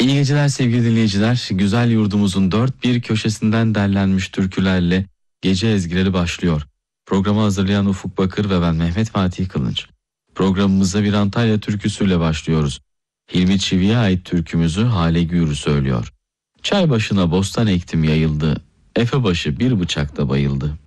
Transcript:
İyi geceler sevgili dinleyiciler. Güzel yurdumuzun dört bir köşesinden derlenmiş türkülerle gece ezgileri başlıyor. Programı hazırlayan Ufuk Bakır ve ben Mehmet Fatih Kılınç. Programımıza bir Antalya türküsüyle başlıyoruz. Hilmi Çivi'ye ait türkümüzü Hale Güğrü söylüyor. Çay başına bostan ektim yayıldı, Efe başı bir bıçakta bayıldı.